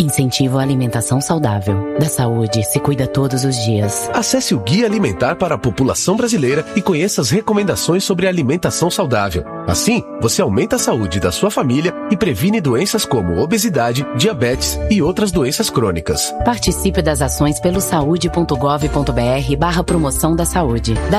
Incentivo à alimentação saudável. Da saúde se cuida todos os dias. Acesse o Guia Alimentar para a População Brasileira e conheça as recomendações sobre alimentação saudável. Assim, você aumenta a saúde da sua família e previne doenças como obesidade, diabetes e outras doenças crônicas. Participe das ações pelo saúde.gov.br/promoção da saúde.